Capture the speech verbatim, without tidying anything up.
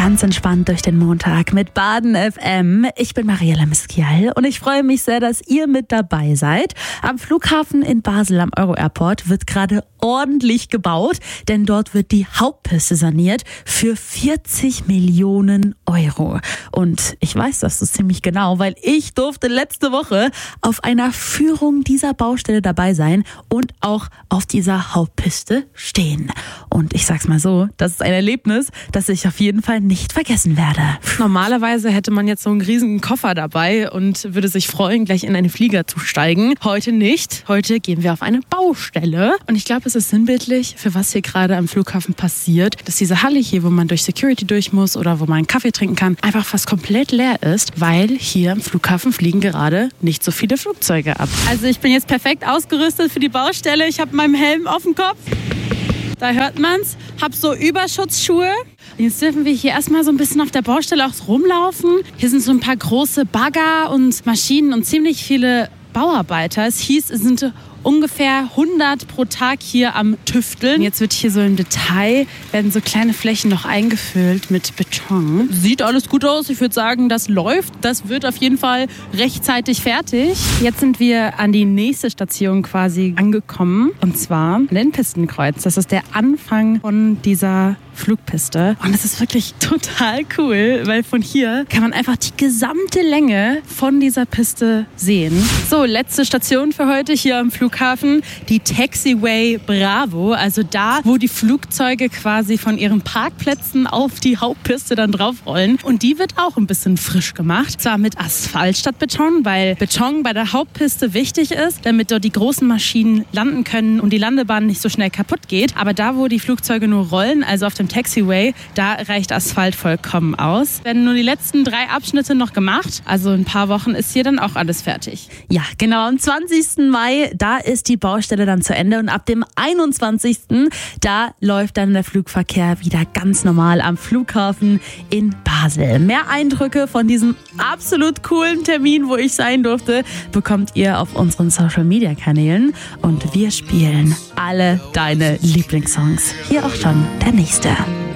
ganz entspannt durch den Montag mit Baden F M. Ich bin Mariella Miskial und ich freue mich sehr, dass ihr mit dabei seid. Am Flughafen in Basel am Euro Airport wird gerade ordentlich gebaut, denn dort wird die Hauptpiste saniert für vierzig Millionen Euro. Und ich weiß das so ziemlich genau, weil ich durfte letzte Woche auf einer Führung dieser Baustelle dabei sein und auch auf dieser Hauptpiste stehen. Und ich sag's mal so, das ist ein Erlebnis, das ich auf jeden Fall nicht vergessen werde. Normalerweise hätte man jetzt so einen riesigen Koffer dabei und würde sich freuen, gleich in einen Flieger zu steigen. Heute nicht. Heute gehen wir auf eine Baustelle. Und ich glaube, es ist sinnbildlich, für was hier gerade am Flughafen passiert, dass diese Halle hier, wo man durch Security durch muss oder wo man einen Kaffee trinken kann, einfach fast komplett leer ist, weil hier am Flughafen fliegen gerade nicht so viele Flugzeuge ab. Also ich bin jetzt perfekt ausgerüstet für die Baustelle. Ich habe meinen Helm auf dem Kopf. Da hört man's. Hab so Überschutzschuhe. Jetzt dürfen wir hier erstmal so ein bisschen auf der Baustelle auch rumlaufen. Hier sind so ein paar große Bagger und Maschinen und ziemlich viele Bauarbeiter. Es hieß, es sind ungefähr hundert pro Tag hier am Tüfteln. Jetzt wird hier so im Detail, werden so kleine Flächen noch eingefüllt mit Beton. Sieht alles gut aus. Ich würde sagen, das läuft. Das wird auf jeden Fall rechtzeitig fertig. Jetzt sind wir an die nächste Station quasi angekommen. Und zwar an den Pistenkreuz. Das ist der Anfang von dieser Flugpiste. Und das ist wirklich total cool, weil von hier kann man einfach die gesamte Länge von dieser Piste sehen. So, letzte Station für heute hier am Flughafen, die Taxiway Bravo, also da, wo die Flugzeuge quasi von ihren Parkplätzen auf die Hauptpiste dann draufrollen. Und die wird auch ein bisschen frisch gemacht, zwar mit Asphalt statt Beton, weil Beton bei der Hauptpiste wichtig ist, damit dort die großen Maschinen landen können und die Landebahn nicht so schnell kaputt geht. Aber da, wo die Flugzeuge nur rollen, also auf dem Taxiway, da reicht Asphalt vollkommen aus. Werden nur die letzten drei Abschnitte noch gemacht, also in ein paar Wochen ist hier dann auch alles fertig. Ja, genau, am zwanzigsten Mai, da ist die Baustelle dann zu Ende und ab dem einundzwanzigsten da läuft dann der Flugverkehr wieder ganz normal am Flughafen in Basel. Mehr Eindrücke von diesem absolut coolen Termin, wo ich sein durfte, bekommt ihr auf unseren Social-Media-Kanälen und wir spielen alle deine Lieblingssongs. Hier auch schon der nächste.